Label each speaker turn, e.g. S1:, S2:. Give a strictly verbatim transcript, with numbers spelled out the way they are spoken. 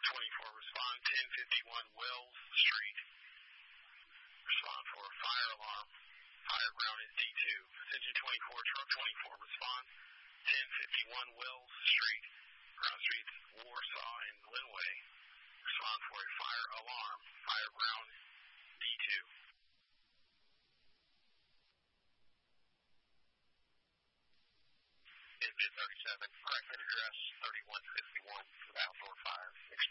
S1: twenty-four, respond ten fifty-one Wells Street. Respond for a fire alarm. Higher ground is D two. Attention twenty-four, truck twenty-four, respond ten fifty-one Wells Street. Ground Streets, Warsaw and Linway. Respond for a fire alarm. Higher ground D two. In mid thirty-seven, corrected address thirty-one fifty-one, outdoor fire.